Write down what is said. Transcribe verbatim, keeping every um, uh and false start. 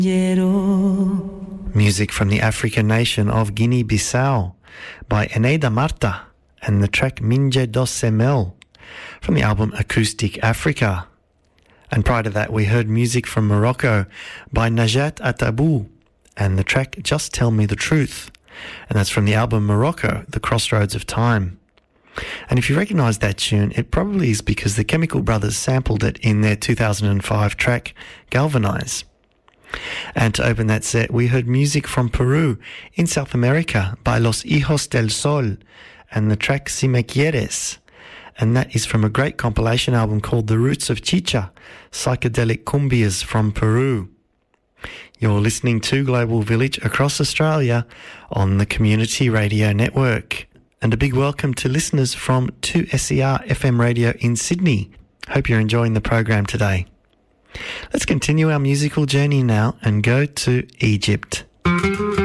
Music from the African nation of Guinea-Bissau by Eneida Marta and the track Minje do Semel from the album Acoustic Africa. And prior to that, we heard music from Morocco by Najat Atabou and the track Just Tell Me the Truth. And that's from the album Morocco, The Crossroads of Time. And if you recognise that tune, it probably is because the Chemical Brothers sampled it in their two thousand five track Galvanize. And to open that set, we heard music from Peru in South America by Los Hijos del Sol and the track Si Me Quieres. And that is from a great compilation album called The Roots of Chicha, Psychedelic Cumbias from Peru. You're listening to Global Village across Australia on the Community Radio Network. And a big welcome to listeners from two S E R F M radio in Sydney. Hope you're enjoying the program today. Let's continue our musical journey now and go to Egypt.